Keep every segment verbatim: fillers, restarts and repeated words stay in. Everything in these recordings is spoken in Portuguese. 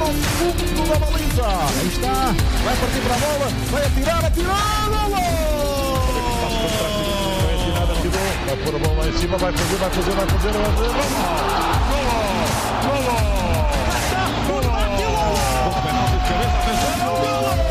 no fundo da baliza. Aí está, vai partir para a bola, vai atirar, atirar, golo! Vai atirar, atirou, vai pôr a bola lá em cima, vai fazer, vai fazer, vai fazer, vai fazer, golo! Golo! Golo! Golo! Penalti de cabeça, atenção, golo!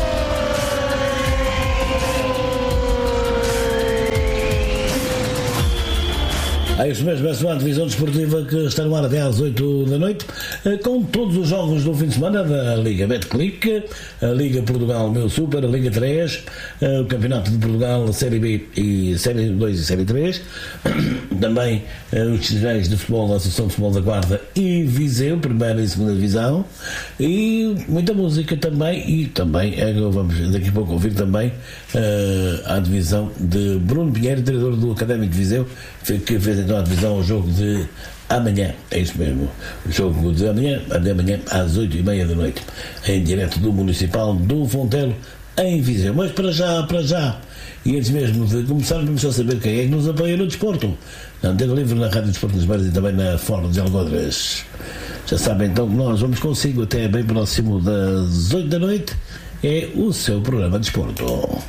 É isso mesmo, essa é uma divisão desportiva que está no ar até às oito da noite, com todos os jogos do fim de semana da Liga Betclic, a Liga Portugal Meu Super, a Liga três, o Campeonato de Portugal, a Série B e Série dois e Série três, também os distritais de futebol da Associação de Futebol da Guarda e Viseu, primeira e segunda divisão, e muita música também, e também, vamos daqui a pouco ouvir também a divisão de Bruno Pinheiro, treinador do Académico de Viseu, que fez então a divisão ao jogo de amanhã, é isso mesmo, o jogo de amanhã, de amanhã às oito e meia da noite, em direto do Municipal do Fontelo, em Viseu. Mas para já, para já, e antes mesmo de começar, vamos só saber quem é que nos apoia no desporto, na Antena Livre, na Rádio Desporto das Beiras e também na Fórum de Algodres. Já sabem então que nós vamos consigo até bem próximo das oito da noite, é o seu programa de desporto.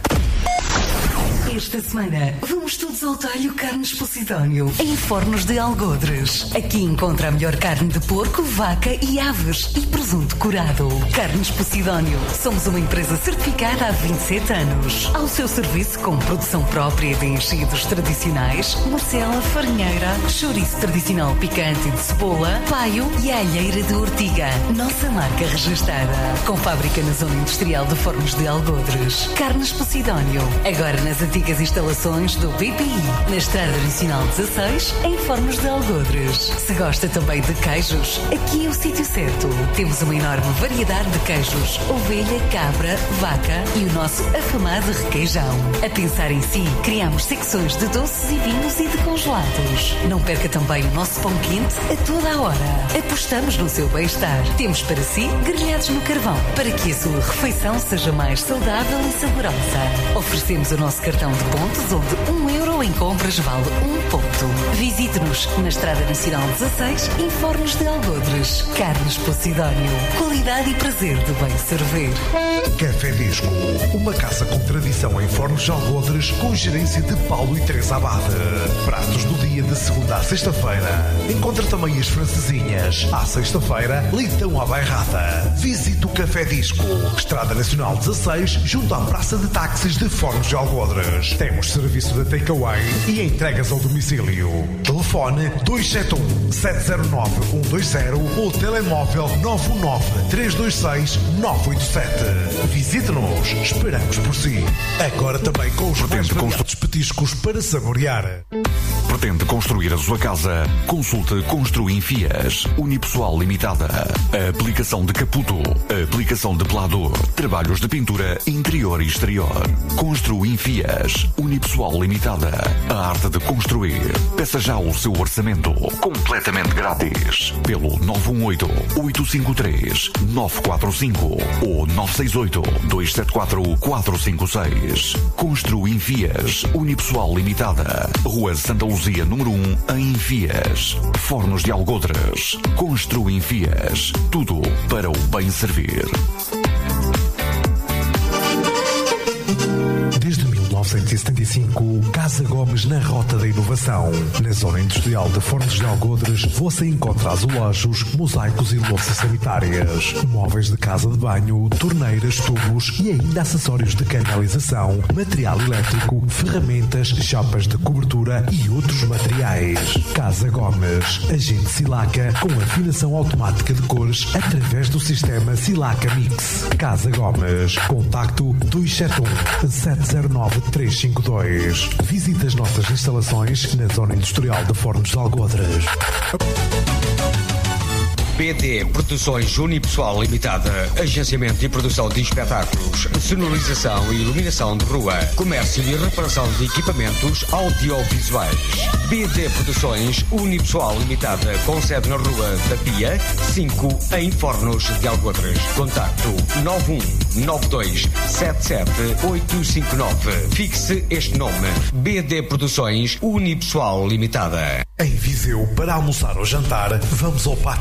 Esta semana vamos todos ao talho Carnes Posidónio, em Fornos de Algodres. Aqui encontra a melhor carne de porco, vaca e aves e presunto curado. Carnes Posidónio. Somos uma empresa certificada há vinte e sete anos. Ao seu serviço com produção própria de enchidos tradicionais, morcela, farinheira, chouriço tradicional picante de cebola, paio e alheira de ortiga. Nossa marca registada. Com fábrica na zona industrial de Fornos de Algodres. Carnes Posidónio. Agora nas antigas instalações do B P I, na Estrada Nacional dezasseis, em Fornos de Algodres. Se gosta também de queijos, aqui é o sítio certo. Temos uma enorme variedade de queijos, ovelha, cabra, vaca e o nosso afamado requeijão. A pensar em si, criamos secções de doces e vinhos e de congelados. Não perca também o nosso pão quente a toda a hora. Apostamos no seu bem-estar. Temos para si grelhados no carvão, para que a sua refeição seja mais saudável e saborosa. Oferecemos o nosso cartão de pontos, onde um euro em compras vale um ponto. Visite-nos na Estrada Nacional dezasseis, em Fornos de Algodres. Carnes Posidónio. Qualidade e prazer de bem servir. Café Disco, uma casa com tradição em Fornos de Algodres, com gerência de Paulo e Teresa Abade. Pratos do dia de segunda à sexta-feira. Encontra também as francesinhas. À sexta-feira, leitão à bairrada. Visite o Café Disco, Estrada Nacional dezasseis, junto à Praça de Táxis de Fornos de Algodres. Temos serviço de takeaway e entregas ao domicílio. Telefone dois sete um, sete zero nove, um dois zero ou telemóvel nove um nove, três dois seis, nove oito sete. Visite-nos, esperamos por si. Agora também com os mais variados petiscos para saborear. Pretende construir a sua casa? Consulte Construim Fias, Unipessoal Limitada. A aplicação de caputo, a aplicação de pelador, trabalhos de pintura interior e exterior. Construim Fias, Unipessoal Limitada. A arte de construir. Peça já o seu orçamento, completamente grátis, pelo nove um oito, oito cinco três, nove quatro cinco ou nove seis oito, dois sete quatro, quatro cinco seis. Construim Fias, Unipessoal Limitada. Rua Santa Luzia, número um, em Fias. Fornos de Algodres. Construim Fias. Tudo para o bem servir. Desde mil novecentos e setenta e cinco, Casa Gomes na Rota da Inovação. Na zona industrial de Fornos de Algodres, você encontra azulejos, mosaicos e louças sanitárias, móveis de casa de banho, torneiras, tubos e ainda acessórios de canalização, material elétrico, ferramentas, chapas de cobertura e outros materiais. Casa Gomes, agente Silaca com afinação automática de cores através do sistema Silaca Mix. Casa Gomes, contacto dois sete um, sete zero nove, três cinco dois. Visite as nossas instalações na zona industrial de Fornos de Algodres. B D Produções Unipessoal Limitada, agenciamento e produção de espetáculos, sonorização e iluminação de rua, comércio e reparação de equipamentos audiovisuais. B D Produções Unipessoal Limitada, com sede na Rua da Pia, cinco, em Fornos de Algodres. Contacto nove um nove dois sete sete oito cinco nove. Fixe este nome: B D Produções Unipessoal Limitada. Em Viseu, para almoçar ou jantar, vamos ao Pátio.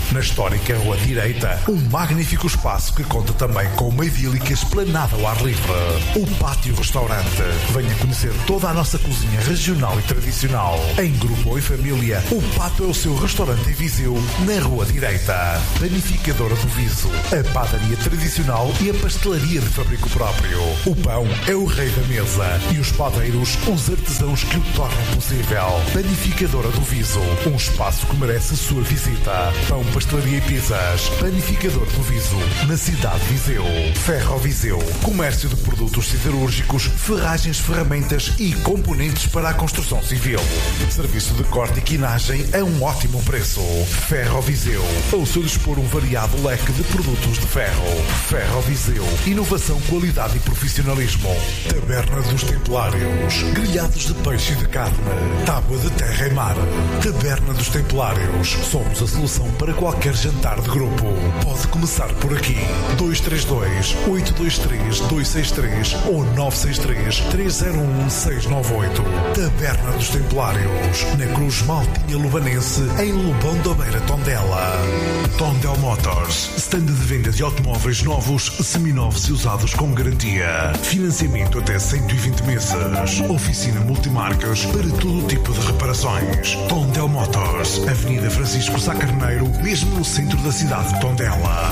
Na histórica Rua Direita, um magnífico espaço que conta também com uma idílica esplanada ao ar livre. O Pátio Restaurante. Venha conhecer toda a nossa cozinha regional e tradicional. Em grupo ou em família, o Pato é o seu restaurante em Viseu, na Rua Direita. Panificadora do Viso. A padaria tradicional e a pastelaria de fabrico próprio. O pão é o rei da mesa e os padeiros, os artesãos que o tornam possível. Panificadora do Viso. Um espaço que merece a sua visita. Pão, pastelaria e pizzas. Panificador do Viso. Na cidade de Viseu. Ferro Viseu. Comércio de produtos siderúrgicos, ferragens, ferramentas e componentes para a construção civil. Serviço de corte e quinagem a um ótimo preço. Ferro Viseu. Ao seu dispor um variado leque de produtos de ferro. Ferro Viseu. Inovação, qualidade e profissionalismo. Taberna dos Templários. Grelhados de peixe e de carne. Tábua de terra e mar. Taberna dos Templários. Somos a solução para qualquer jantar de grupo. Pode começar por aqui. dois três dois, oito dois três, dois seis três ou nove seis três, três zero um, seis nove oito. Taberna dos Templários. Na Cruz Maltinha Lubanense, em Lobão da Beira, Tondela. Tondel Motors. Stand de venda de automóveis novos, seminovos e usados com garantia. Financiamento até cento e vinte meses. Oficina multimarcas para todo tipo de reparações. Tondel Motors. Avenida Francisco Sá Carneiro, mesmo no centro da cidade de Tondela.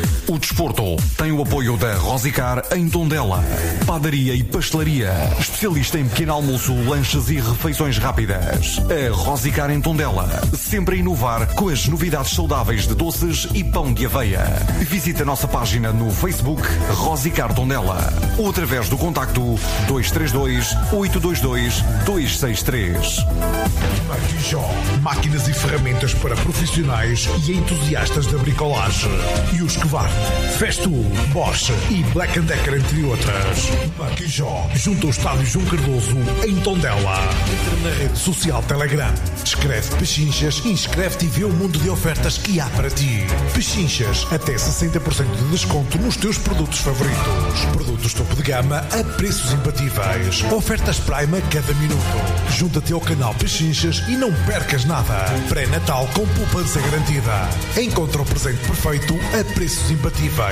O desporto tem o apoio da Rosicar em Tondela. Padaria e pastelaria. Especialista em pequeno almoço, lanches e refeições rápidas. A Rosicar em Tondela. Sempre a inovar com as novidades saudáveis de doces e pão de aveia. Visite a nossa página no Facebook Rosicar Tondela ou através do contacto dois três dois, oito dois dois, dois seis três. Marquijó. Máquinas e ferramentas para profissionais e entusiastas da bricolagem. E os que vá. Festool, Bosch e Black and Decker, entre outras. Marquijó, junto ao estádio João Cardoso, em Tondela. Entra na rede social Telegram. Escreve Pechinchas e inscreve-te e vê o mundo de ofertas que há para ti. Pechinchas, até sessenta por cento de desconto nos teus produtos favoritos. Produtos topo de gama a preços imbatíveis. Ofertas Prime a cada minuto. Junta-te ao canal Pechinchas e não percas nada. Pré-natal com poupança garantida. Encontra o presente perfeito a preços imbatíveis.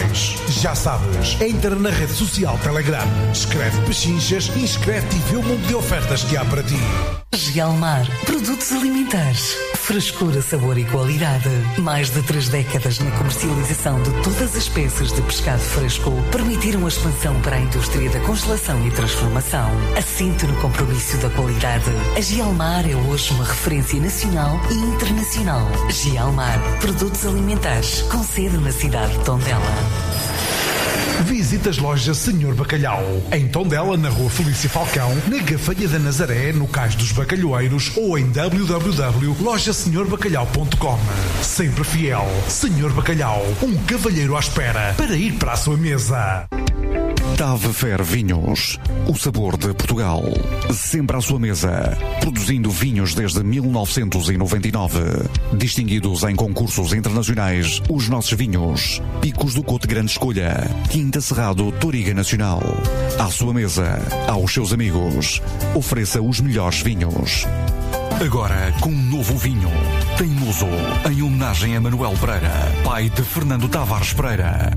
Já sabes, entra na rede social Telegram, escreve Pechinchas e inscreve-te e vê o mundo de ofertas que há para ti. Gelmar, produtos alimentares, frescura, sabor e qualidade. Mais de três décadas na comercialização de todas as espécies de pescado fresco permitiram a expansão para a indústria da congelação e transformação. Assente no compromisso da qualidade. A Gelmar é hoje uma referência nacional e internacional. Gelmar, produtos alimentares, com sede na cidade de Tondela. Visita as lojas Senhor Bacalhau. Em Tondela, na Rua Felícia Falcão, na Gafanha da Nazaré, no Cais dos Bacalhoeiros ou em w w w ponto loja senhor bacalhau ponto com. Sempre fiel. Senhor Bacalhau, um cavalheiro à espera para ir para a sua mesa. Tave Fer Vinhos, o sabor de Portugal, sempre à sua mesa, produzindo vinhos desde mil novecentos e noventa e nove, distinguidos em concursos internacionais, os nossos vinhos, Picos do Cote Grande Escolha, Quinta Cerrado Toriga Nacional, à sua mesa, aos seus amigos, ofereça os melhores vinhos. Agora com um novo vinho, Teimoso, em homenagem a Manuel Pereira, pai de Fernando Tavares Pereira.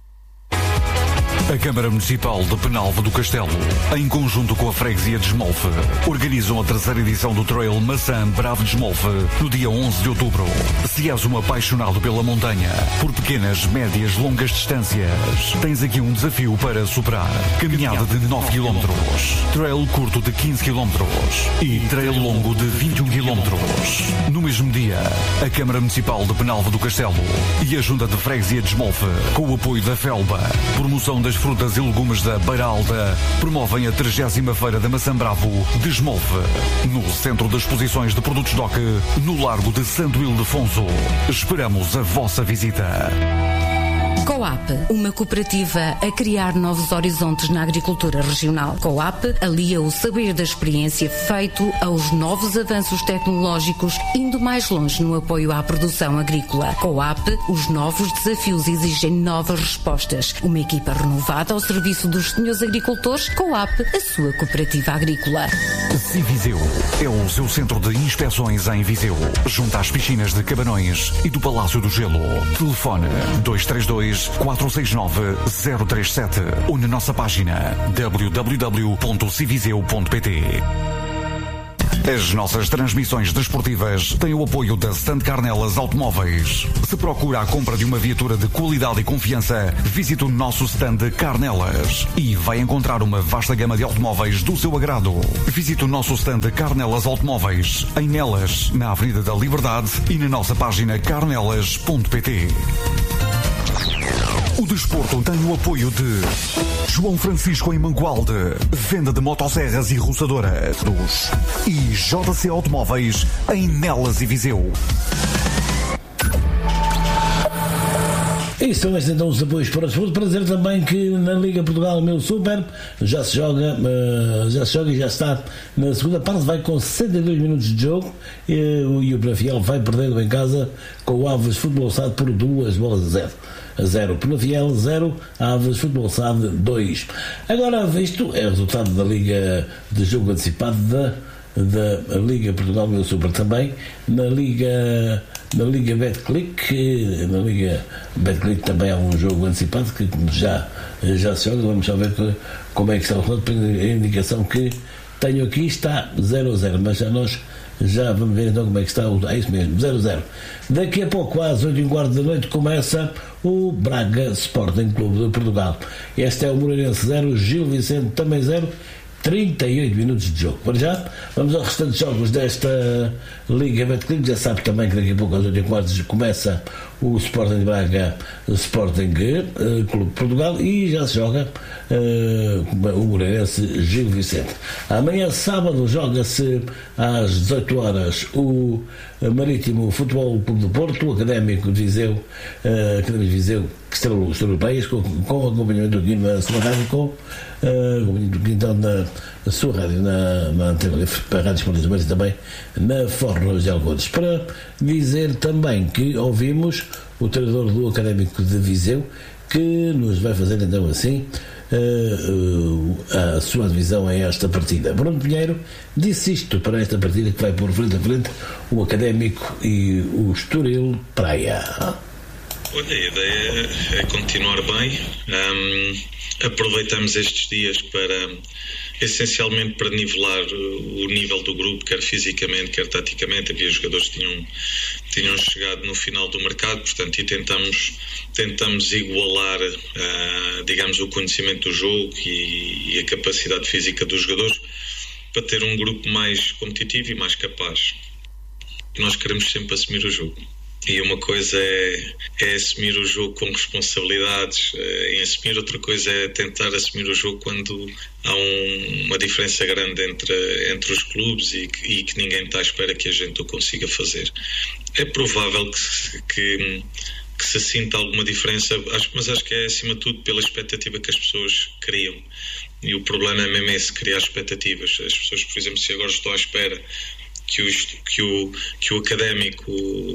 A Câmara Municipal de Penalva do Castelo, em conjunto com a Freguesia de Esmolfe, organizam a terceira edição do Trail Maçã Bravo de Esmolfe no dia onze de outubro. Se és um apaixonado pela montanha, por pequenas, médias, longas distâncias, tens aqui um desafio para superar. Caminhada de nove quilómetros, trail curto de quinze quilómetros e trail longo de vinte e um quilómetros. No mesmo dia, a Câmara Municipal de Penalva do Castelo e a Junta de Freguesia de Esmolfe, com o apoio da Felba, promoção das frutas e legumes da Beira Alta, promovem a trigésima Feira da Maçã Bravo de Esmolfe, no Centro de Exposições de Produtos D O C, no Largo de Santo Ildefonso. Esperamos a vossa visita. Coap, uma cooperativa a criar novos horizontes na agricultura regional. Coap alia o saber da experiência feito aos novos avanços tecnológicos, indo mais longe no apoio à produção agrícola. Coap, os novos desafios exigem novas respostas. Uma equipa renovada ao serviço dos senhores agricultores. Coap, a sua cooperativa agrícola. Civiseu é o seu centro de inspeções em Viseu, junto às piscinas de Cabanões e do Palácio do Gelo. Telefone dois três dois, quatro seis nove, zero três sete ou na nossa página w w w ponto civiseu ponto p t. As nossas transmissões desportivas têm o apoio da Stand Carnelas Automóveis. Se procura a compra de uma viatura de qualidade e confiança, visite o nosso stand Carnelas e vai encontrar uma vasta gama de automóveis do seu agrado. Visite o nosso stand Carnelas Automóveis em Nelas, na Avenida da Liberdade e na nossa página carnelas ponto p t. O desporto tem o apoio de João Francisco em Mangualde, venda de motosserras e roçadoras, e J C Automóveis em Nelas e Viseu. E são estes então os apoios para o desporto. Para dizer também que na Liga Portugal Meu Super já se joga, uh, já se joga e já está na segunda parte, vai com sessenta e dois minutos de jogo e, e o Penafiel vai perdendo em casa com o Aves Futebol Sade por duas bolas a zero. A zero Penafiel, zero Aves Futebol Sade, dois. Agora, isto é o resultado da Liga de jogo antecipado da, da Liga Portugal Meu Super. Também na Liga na Liga Betclic, na Liga Betclic também há um jogo antecipado que já, já se joga. Vamos só ver que, como é que está o resultado. A indicação que tenho aqui está zero a zero, mas já nós já vamos ver então como é que está o, é isso mesmo, zero a zero. Daqui a pouco, às oito e um quarto da noite, começa o Braga Sporting Clube de Portugal. Este é o Moreirense zero, Gil Vicente também zero, trinta e oito minutos de jogo. Para já, vamos aos restantes jogos desta Liga Betclic. Já sabe também que daqui a pouco, às oito e um quarto, começa o Sporting de Braga, Sporting uh, Clube de Portugal, e já se joga uh, o Moreirense Gil Vicente. Amanhã, sábado, joga-se às dezoito horas o Marítimo Futebol Clube do Porto, o Académico de Viseu, uh, Académico de Viseu, que estão os europeias, com, com acompanhamento aqui na sua rádio, com uh, então na, na sua rádio, na, na antena para a Rádio Esportiva, mas também na Fornos de Algodes. Para dizer também que ouvimos o treinador do Académico de Viseu, que nos vai fazer então assim uh, uh, a sua divisão a esta partida. Bruno Pinheiro disse isto para esta partida, que vai pôr frente a frente o Académico e o Estoril Praia. Olha, a ideia é continuar bem. Um, aproveitamos estes dias para, essencialmente, para nivelar o nível do grupo, quer fisicamente, quer taticamente. Havia jogadores que tinham, tinham chegado no final do mercado, portanto, e tentamos, tentamos igualar, uh, digamos, o conhecimento do jogo e, e a capacidade física dos jogadores para ter um grupo mais competitivo e mais capaz. Nós queremos sempre assumir o jogo. E uma coisa é, é assumir o jogo com responsabilidades, é, em assumir outra coisa é tentar assumir o jogo quando há um, uma diferença grande entre, entre os clubes e que, e que ninguém está à espera que a gente o consiga fazer. É provável que, que, que se sinta alguma diferença, acho, mas acho que é acima de tudo pela expectativa que as pessoas criam. E o problema é mesmo esse, criar expectativas. As pessoas, por exemplo, se agora estou à espera que o, que o, que o Académico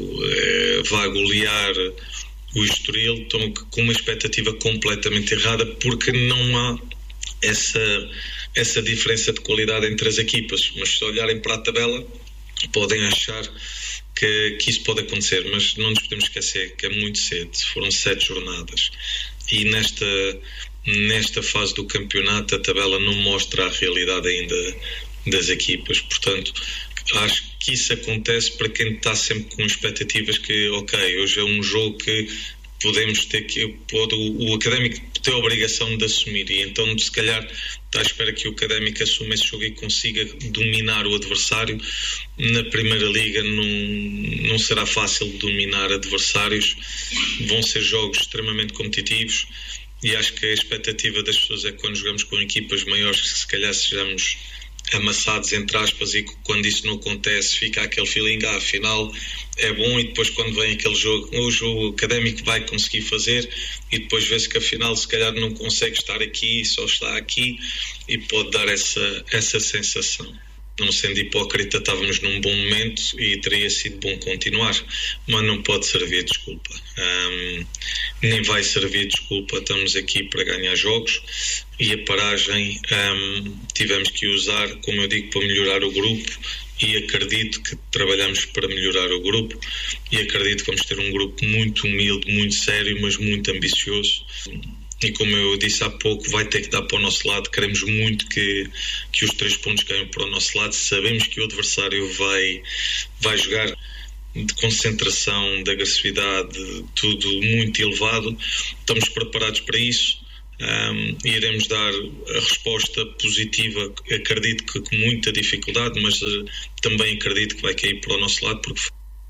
eh, vá golear o Estoril, estão com uma expectativa completamente errada, porque não há essa, essa diferença de qualidade entre as equipas. Mas se olharem para a tabela, podem achar que, que isso pode acontecer, mas não nos podemos esquecer que é muito cedo. Foram sete jornadas e nesta, nesta fase do campeonato a tabela não mostra a realidade ainda das equipas. Portanto, acho que isso acontece para quem está sempre com expectativas que, ok, hoje é um jogo que podemos ter que, pode, o, o Académico tem a obrigação de assumir, e então se calhar está à espera que o Académico assuma esse jogo e consiga dominar o adversário. Na Primeira Liga não, não será fácil dominar adversários, vão ser jogos extremamente competitivos, e acho que a expectativa das pessoas é que quando jogamos com equipas maiores que se calhar sejamos amassados, entre aspas, e quando isso não acontece fica aquele feeling, ah, afinal é bom, e depois quando vem aquele jogo, hoje o Académico vai conseguir fazer, e depois vê-se que afinal se calhar não consegue estar aqui, só está aqui, e pode dar essa, essa sensação. Não sendo hipócrita, estávamos num bom momento e teria sido bom continuar, mas não pode servir de desculpa. Um, nem vai servir de desculpa, estamos aqui para ganhar jogos, e a paragem um, tivemos que usar, como eu digo, para melhorar o grupo, e acredito que trabalhamos para melhorar o grupo, e acredito que vamos ter um grupo muito humilde, muito sério, mas muito ambicioso. E como eu disse há pouco, vai ter que dar para o nosso lado. Queremos muito que, que os três pontos caiam para o nosso lado. Sabemos que o adversário vai, vai jogar de concentração, de agressividade, tudo muito elevado. Estamos preparados para isso. Um, e iremos dar a resposta positiva, acredito que com muita dificuldade, mas uh, também acredito que vai cair para o nosso lado, porque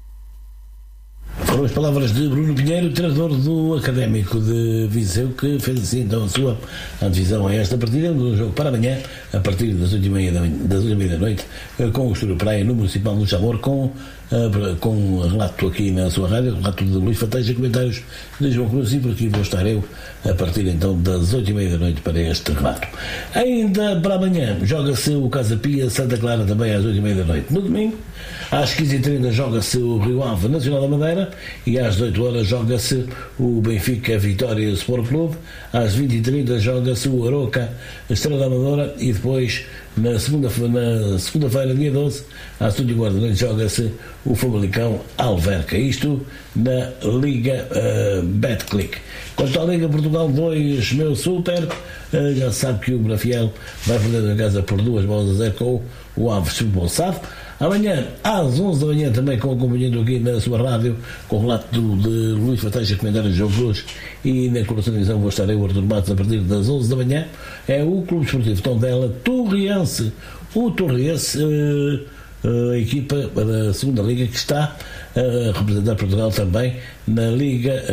foram as palavras de Bruno Pinheiro, treinador do Académico de Viseu, que fez assim então a sua antevisão a esta partida do jogo para amanhã, a partir das oito e meia da, das oito e meia da noite, com o Estoril Praia no Municipal do Jamor, com com um relato aqui na sua rádio, relato de Luís Fateja, comentários de João Cruz, e por aqui vou estar eu a partir então das oito e meia da noite para este relato. Ainda para amanhã joga-se o Casa Pia Santa Clara também às oito e meia da noite. No domingo, às quinze e trinta joga-se o Rio Ave Nacional da Madeira, e às dezoito horas joga-se o Benfica Vitória Sport Clube, às vinte e trinta joga-se o Aroca Estrela da Amadora, e depois na segunda-feira, na segunda-feira dia doze, às oito e quarenta da noite, joga-se o Famalicão Alverca, isto na Liga uh, Betclic. Quanto à Liga Portugal dois, meu super, uh, já sabe que o Brafiel vai perder na casa por duas bolas a zero com o Aves Futebol Sado. Amanhã, às onze da manhã, também com acompanhando aqui na sua rádio, com o relato do, de Luís Fateja, comentário de João Cruz, e na coordenação vou estar eu, Artur Matos, a partir das onze da manhã, é o Clube Esportivo Tondela Torriense. O Torriense, uh, a equipa da segunda Liga, que está a representar Portugal também na Liga,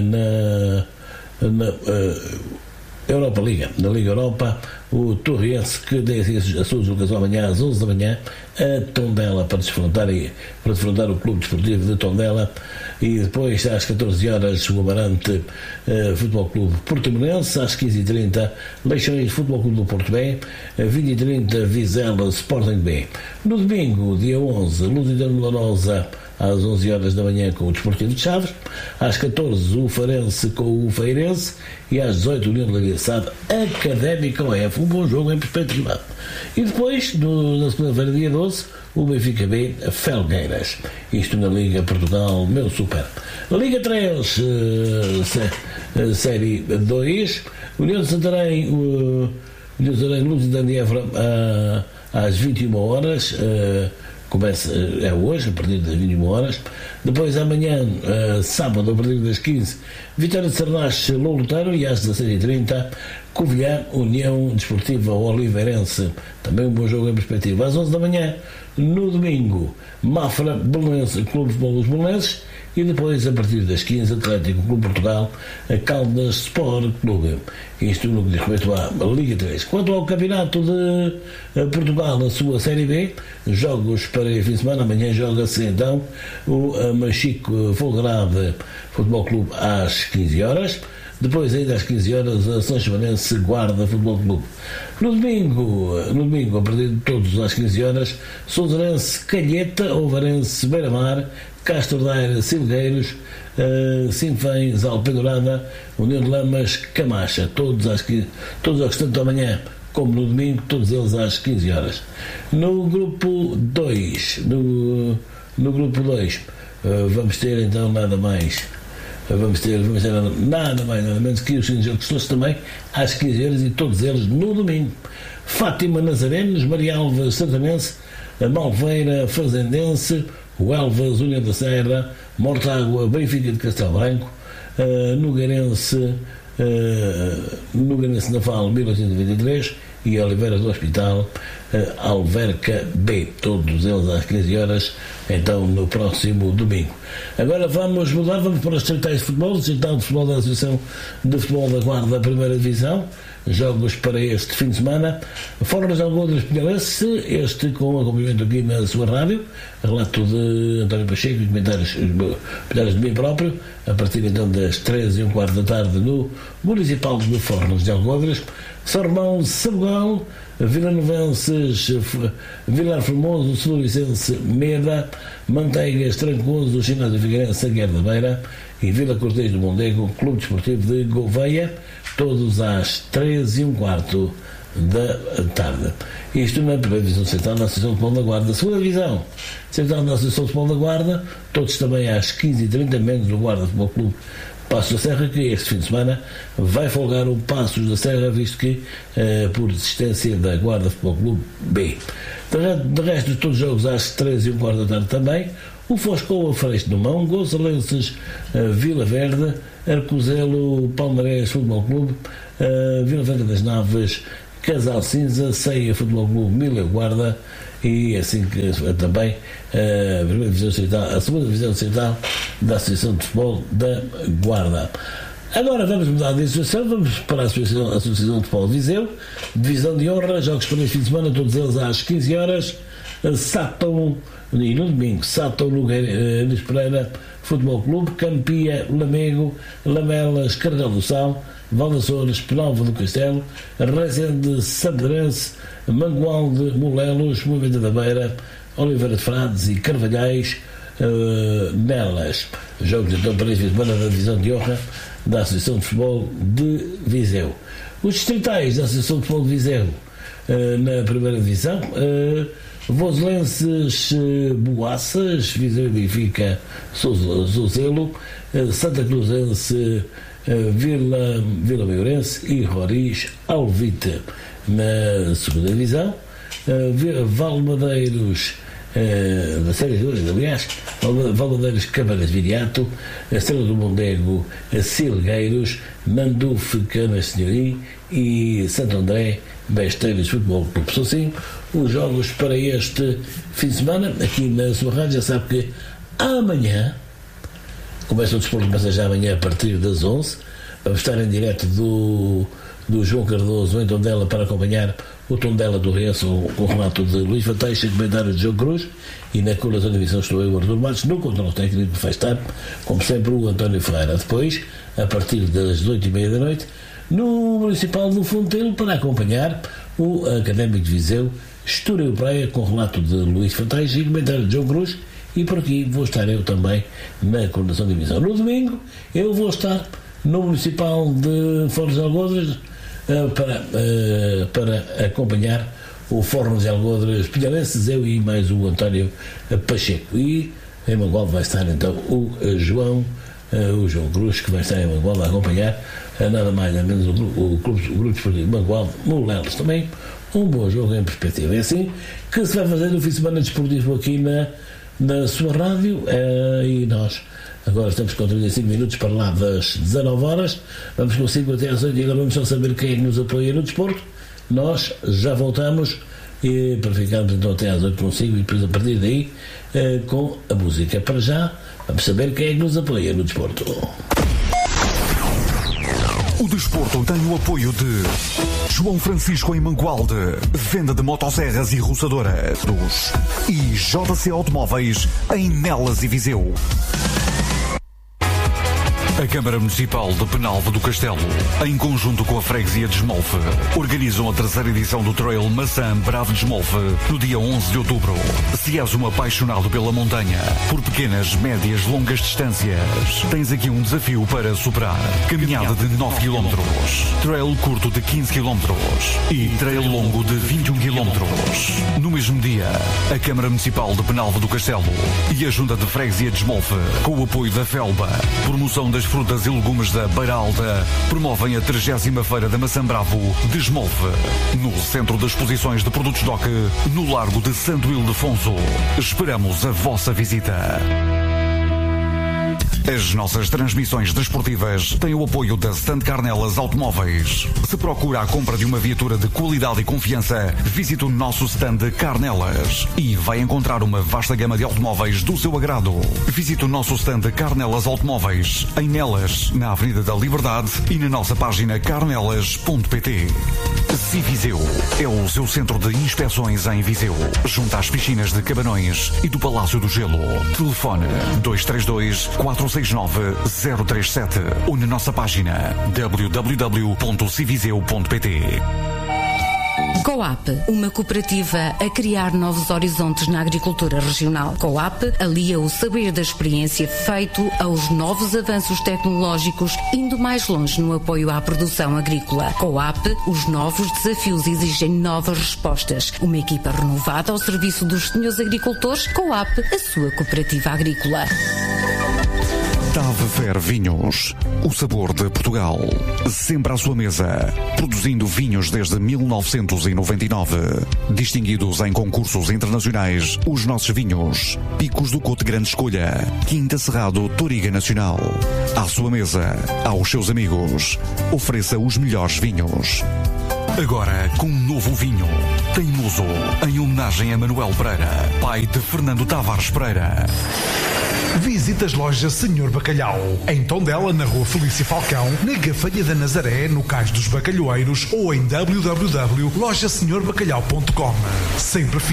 uh, na, na uh, Europa Liga, na Liga Europa, o Torriense, que tem a sua deslocação amanhã às onze da manhã a Tondela para desfrontar, para desfrontar o Clube Desportivo de Tondela, e depois às catorze horas o Amarante uh, Futebol Clube Portimonense, às quinze e trinta Leixões Futebol Clube do Porto B, vinte e trinta Vizela Sporting B. No domingo, dia onze, Lusitano Lourosa às onze horas da manhã com o Desportivo de Chaves, às catorze o Farense com o Feirense, e às dezoito o União de Lagaçado Académico O F, um bom jogo em perspectiva. E depois, no, na segunda-feira, dia doze, o Benfica B Felgueiras, isto na Liga Portugal, meu super. Liga três, uh, sé, uh, Série dois, União de Santarém, uh, União de Santarém, Lusitano de Évora, uh, às vinte e uma horas, uh, começa, é hoje, a partir das vinte e uma horas. Depois amanhã, uh, sábado, a partir das quinze, Vitória de Sarnache, Lourdes, e às dezasseis e trinta Covilhã, União Desportiva Oliveirense, também um bom jogo em perspectiva. Às onze da manhã, no domingo, Mafra, Belenense, Clube de Bolos Belenenses, e depois, a partir das quinze, Atlético Clube Portugal, a Caldas Sport Clube. Isto no que diz respeito à Liga três. Quanto ao Campeonato de Portugal, na sua Série B, jogos para o fim de semana. Amanhã joga-se então o Machico Folgrave Futebol Clube às quinze horas. Depois, ainda às quinze horas, a São Chavanense Guarda Futebol Clube. No domingo, no domingo, a partir de todos às quinze horas, Sousarense Calheta, Ovarense Beira-Mar, Castro Daire Silgueiros, uh, Sinfãs Alpedurada, União de Lamas Camacha, todos, às, todos ao restante da manhã, como no domingo, todos eles às quinze horas. No grupo dois, no, no grupo dois, uh, vamos ter então nada mais. Vamos ter, vamos ter nada mais, nada menos que os jogos também às quinze horas, e todos eles no domingo. Fátima Nazarenos, Maria Alves Santanense, Malveira Fazendense, o Elvas União da Serra, Mortágua Benfica de Castelo Branco, uh, Nogueirense, uh, Nogueirense Naval mil oitocentos e vinte e três, e Oliveira do Hospital, Alverca B, todos eles às quinze horas, então no próximo domingo. Agora vamos mudar, vamos para os distritais de futebol, o distrital de futebol da Associação de Futebol da Guarda da Primeira Divisão, jogos para este fim de semana. Fornos de Algodres Pinhalense, este com acompanhamento aqui na sua rádio, relato de António Pacheco e comentários, comentários de mim próprio, a partir então das treze e um quarto da tarde no Municipal de Fornos de Algodres. São Romão, Sabugal, Vilanovenses, Vilar Formoso, São Vicente, Meda, Manteigas, Trancoso, Ginásio Figueirense, Aguiar da Beira e Vila Cortês do Mondego, Clube Desportivo de Gouveia, todos às três e um quarto da tarde. Isto na primeira divisão central da Associação de Futebol da Guarda. Segunda divisão central da Associação de Futebol da Guarda, todos também às quinze e trinta, menos o Guarda Futebol Clube Passos da Serra, que este fim de semana vai folgar o Passos da Serra, visto que eh, por desistência da Guarda Futebol Clube B. De, de resto, todos os jogos às três e um quarto da tarde também. O Foscoa, Freixo do Mão, Gonçalenses, eh, Vila Verde, Arcozelo, Palmarés Futebol Clube, eh, Vila Verde das Naves, Casal Cinza, Ceia Futebol Clube, Milha Guarda e assim que também a primeira divisão central, a segunda divisão central da Associação de Futebol da Guarda. Agora vamos mudar de associação, vamos para a Associação, a Associação de Futebol de Viseu, divisão de honra, jogos para este fim de semana, todos eles às quinze horas, Sátão, e no domingo, Sátão Luís Pereira Futebol Clube, Campia, Lamego, Lamelas, Carregal do Sal, Valdaçores, Penalva do Castelo, Rezende, Santarense, Mangualde, Molelos, Movimento da Beira, Oliveira de Frades e Carvalhais, uh, nelas. Jogos então para este fim de semana da divisão de honra da Associação de Futebol de Viseu. Os distritais da Associação de Futebol de Viseu, uh, na primeira divisão, uh, Voselenses, uh, Boaças, Viseu e Benfica, Sozelo, uh, Santa Cruzense, uh, Vila, Vila Meirense e Roriz, Alvite. Na segunda divisão, uh, Valmadeiros, uh, da série de aliás, Valmadeiros, Cabanas Viriato, a Estrela do Mondego, Silgueiros, Mandufe, Canas Senhorim e Santo André, Besteiros Futebol Clube. São sim os jogos para este fim de semana, aqui na sua rádio. Já sabe que amanhã começa o desporto, começa já amanhã a partir das onze. Vamos estar em direto do do João Cardoso em Tondela para acompanhar o Tondela do Rense com o relato de Luís Fateixa e comentários de João Cruz, e na colação de emissão estou eu, o Artur Matos, no controle técnico que vai estar, como sempre, o António Ferreira. Depois, a partir das oito e meia da noite, no Municipal do Fontelo, para acompanhar o Académico de Viseu, Estoril Praia, com o relato de Luís Fateixa e comentários de João Cruz, e por aqui vou estar eu também na coordenação de emissão. No domingo, eu vou estar no Municipal de Fornos de Algodres, Uh, para, uh, para acompanhar o Fórum de Algodres Pinhalenses, eu e mais o António Pacheco. E em Mangualde vai estar então o uh, João uh, o João Cruz, que vai estar em Mangualde a acompanhar uh, nada mais nada menos o, o, Clube, o Grupo Esportivo Mangualde Molelos. Também um bom jogo em perspectiva. É assim que se vai fazer o fim de semana desportivo aqui na, na sua rádio, uh, e nós agora estamos com trinta e cinco minutos para lá das dezanove horas. Vamos consigo até às oito e agora vamos só saber quem é que nos apoia no desporto. Nós já voltamos e para ficarmos então até às oito consigo, e depois a partir daí eh, com a música. Para já, vamos saber quem é que nos apoia no desporto. O desporto tem o apoio de João Francisco em Mangualde, venda de motosserras e roçadoras, e J C Automóveis em Nelas e Viseu. A Câmara Municipal de Penalva do Castelo, em conjunto com a Freguesia de Esmolfe, organizam a terceira edição do Trail Maçã Bravo de Esmolfe no dia onze de outubro. Se és um apaixonado pela montanha, por pequenas, médias, longas distâncias, tens aqui um desafio para superar. Caminhada de nove quilómetros, trail curto de quinze quilómetros e trail longo de vinte e um quilómetros. No mesmo dia, a Câmara Municipal de Penalva do Castelo e a Junta de Freguesia de Esmolfe, com o apoio da Felba, promoção das frutas e legumes da Beira Alta, promovem a trigésima Feira da Maçã Bravo de Esmolfe, no Centro de Exposições de Produtos D O C, no Largo de Santo Ildefonso. Esperamos a vossa visita. As nossas transmissões desportivas têm o apoio da Stand Carnelas Automóveis. Se procura a compra de uma viatura de qualidade e confiança, visite o nosso stand Carnelas e vai encontrar uma vasta gama de automóveis do seu agrado. Visite o nosso stand Carnelas Automóveis em Nelas, na Avenida da Liberdade e na nossa página carnelas ponto pt. Civiseu é o seu centro de inspeções em Viseu, junto às piscinas de Cabanões e do Palácio do Gelo. Telefone dois três dois, quatro seis nove, zero três sete ou na nossa página w w w ponto civiseu ponto pt. Coap, uma cooperativa a criar novos horizontes na agricultura regional. Coap alia o saber da experiência feito aos novos avanços tecnológicos, indo mais longe no apoio à produção agrícola. Coap, os novos desafios exigem novas respostas. Uma equipa renovada ao serviço dos senhores agricultores. Coap, a sua cooperativa agrícola. Tave Fer Vinhos, o sabor de Portugal, sempre à sua mesa, produzindo vinhos desde mil novecentos e noventa e nove, distinguidos em concursos internacionais, os nossos vinhos, Picos do Cote Grande Escolha, Quinta Cerrado Toriga Nacional, à sua mesa, aos seus amigos, ofereça os melhores vinhos. Agora com um novo vinho, Teimoso, em homenagem a Manuel Pereira, pai de Fernando Tavares Pereira. Visite as lojas Senhor Bacalhau, em Tondela, na Rua Felícia Falcão, na Gafanha da Nazaré, no Cais dos Bacalhoeiros ou em w w w ponto loja senhor bacalhau ponto com. Sempre